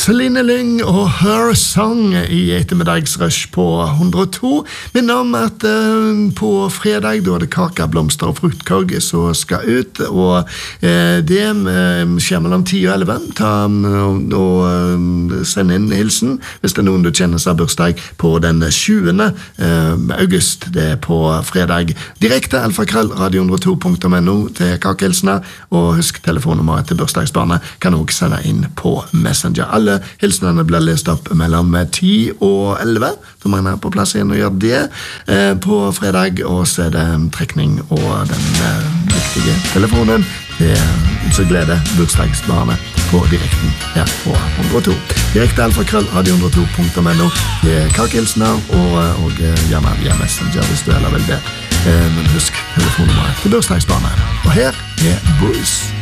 Celine Lyng og Her Song I ettermiddagsrush på 102. Minner om at på fredag da det kaka, blomster og fruktkorg som skal ut, og det skjer mellom 10 og 11. Ta og send inn hilsen hvis det noen du kjenner seg bursdag på den 20. august. Det på fredag. Direkte alfakrøll.radio102.no til kakehilsene, og husk telefonnummeret til bursdagsbarnet kan også sende inn på Messenger. Alle hilsenene blir lest opp mellom 10 og 11. Da må jeg på plass igjen og gjøre det på fredag, og så det trekning og den viktige telefonen til glede bursdagsbarnet på direkten her på 102. Direkte alfakrøll.radio102.no til kakehilsener, og gjerne via Messenger hvis du heller vil det. Men husk telefonnummeret til bursdagsbarnet. Og her Bruce.